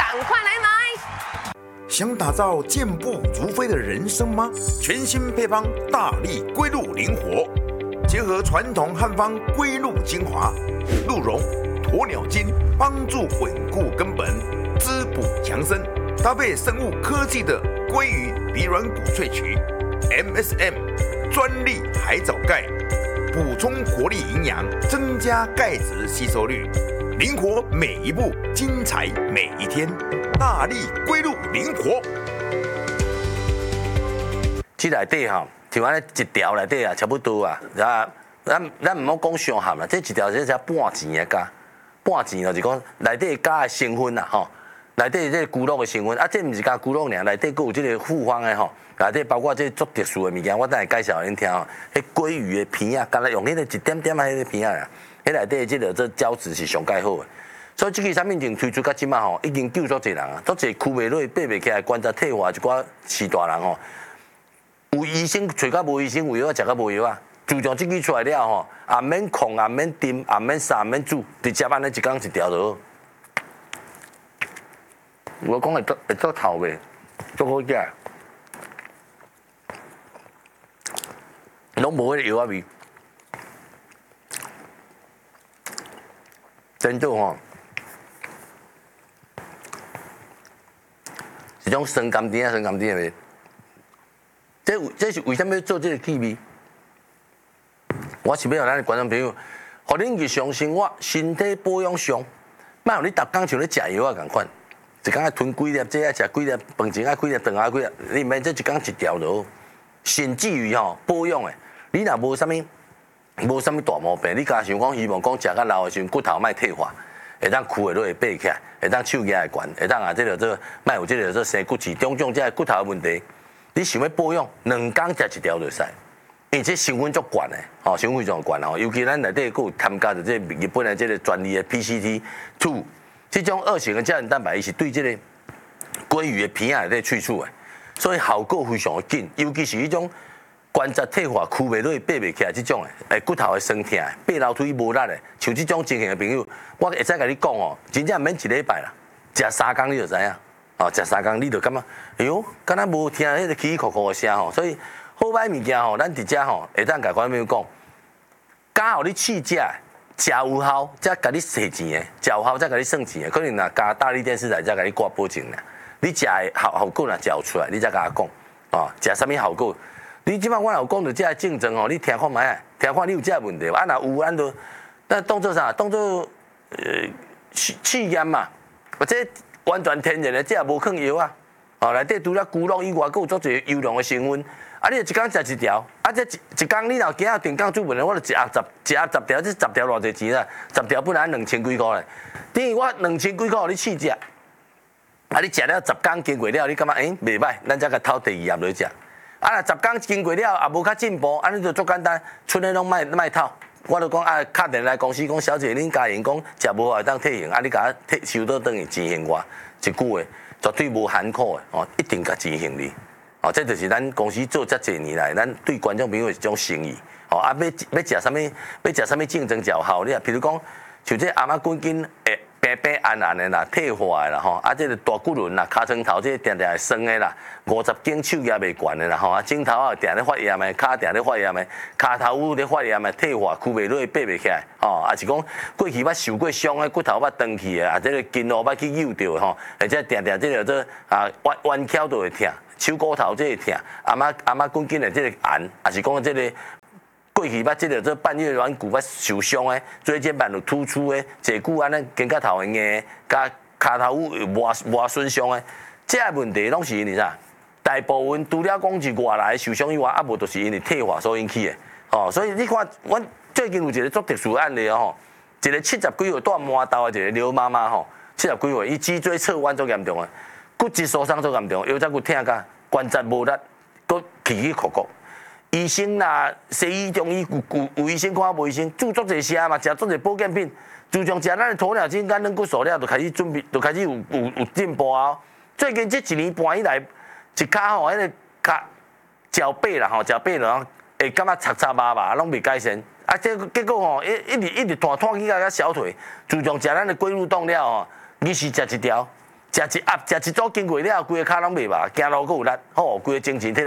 赶快来买！ 想打造健步如飞的人生吗？全新配方大力龟鹿灵活，结合传统汉方龟鹿精华、鹿茸、鸵鸟精，帮助稳固根本，滋补强身。搭配生物科技的鲑鱼鼻软骨萃取 ，MSM 专利海藻钙，补充活力营养，增加钙质吸收率。灵活每一步，精彩每一天。大力龟鹿灵活。 这内底吼，像安尼一条内底啊，差不多啊，咱唔好讲上含啦，这一条这才半钱的价，半钱就是讲内底加的成分啦吼。内底这骨肉的成分，啊，这唔是加骨肉尔，内底佫有这个复方的吼，内底包括这足特殊的物件，我等下介绍恁听吼。迄鲑鱼的片啊，干来用迄个一点点啊，迄个片啊，迄内底这个这胶质是上介好的。所以这个产品经推出到即马吼，已经救足侪人啊，足侪哭袂落、爬袂起来、关节退化一寡饲大人吼，有医生找到无医生，有药食到无药啊。自从这个出来了吼，也免控，也免炖，也免杀，也免煮，直接安尼一工一条就好。我讲会做头袂，做好食，拢无迄个药仔味。真做吼，一种酸甘甜的味。这是为什么要做这个气味？我是要让咱观众朋友，互恁日常生活身体保养上，莫互你逐工像咧食药啊共款。一工爱吞几粒，这爱食几粒，饭前爱几粒，饭后几粒，你免这一工一条就好。甚至于吼保养诶，你若无啥物大毛病，你家想讲希望讲食到老诶时阵骨头莫退化，会当躯会落会爬起来，会当手举会悬，会当这个莫有这个生骨刺、种种这骨头问题，你想要保养，2工食一条就使。因为这成分足悬诶，吼成分上悬吼，尤其咱内底佫有添加着这日本诶这个专利诶 PCT2。这种2型的胶原蛋白，伊是对这个鲑鱼的片啊内底萃取的，所以效果非常的紧。尤其是迄种关节退化、躯袂落、爬袂起来这种的，骨头会酸痛、爬楼梯无力的，像这种情形的朋友，我会使甲你讲哦，真正免1礼拜啦，食3工你就知影，哦，食3工你就感觉，哎呦，敢若无听迄个起起哭哭的声吼，所以好歹物件吼，咱伫遮吼会当甲观众朋友讲，加互你试食。食有效，才甲你賒钱的；食有效，才甲你算钱的。可能若加大力电视台才甲你挂保证啦。你食的效果若食有出来，你才甲我讲，哦，食啥物效果？你即摆我有讲到这竞争哦，你听看卖啊，听看你有这问题，啊若有，咱当做啥？当做试验嘛。或者完全天然的，这也无放药啊。哦，内底除了骨肉以外，佫有足侪优良的成分。啊，你一工食一条，啊，这一工你若今仔定工做问题，我就一盒10条，这10条偌济钱啦？10条本来2000几块咧，等于我2000几块你试食，啊，你食了10工经过了，你感觉袂歹，咱再甲偷第2盒来食。啊，若10工经过了也无较进步，安尼就足简单，剩的拢莫偷。我就讲啊，打电来公司讲，小姐恁家员讲食无好当退休，啊，你甲我收倒转去钱还我，一句话绝对无含苦的哦，一定甲钱还你。哦，这就是咱公司做遮侪年来，咱对观众朋友一种诚意。哦，啊，要食啥物？要食啥物竞争较好？你啊，譬如讲，像这阿妈滚筋会平平安安的啦，退化的啦吼，啊，这个大骨轮啦、尻川头这定定会酸的啦，50斤手也袂悬的啦吼，啊，颈头啊定咧发炎的，骹定咧发炎的，骹头咧发炎的，退化、躯袂落、爬袂起来，吼，啊是讲过去捌受过伤的骨头捌断去的，啊，这个筋络捌去扭着的吼，而且定定这个做啊弯翘都会痛。手骨头这个痛，阿妈滚筋的这个炎，也是讲这个过去捌这个做半月软骨捌受伤的，椎间盘有突出的，坐久安尼肩胛头会硬，甲骹头磨损伤的，这个问题拢是因为啥？大部分除了讲是外来受伤以外，啊无就是因为退化所引起的。哦，所以你看，阮最近有一个足特殊的案例哦，一个70几岁带麻豆的一个刘妈妈吼，70几岁，伊脊椎侧弯足严重的。骨质疏松足严重，腰脊骨疼甲关节无力，佫起起哭哭。医生啦、西医、中医有医生看无医生，注足侪声嘛，食足侪保健品。自从食咱的鸵鸟精跟软骨素了，就开始准备，就开始有进步啊。最近这1年半以来，一骹吼，迄个骹脚背啦吼，脚背然后会感觉擦擦麻麻，拢袂改善。啊，结果吼，一直拖起到小腿。自从食咱的龟鹿冻了吼，你是食一条。 食一盒，食一组经过了，规个骹拢袂麻，行路佫有力，吼，规个精神体力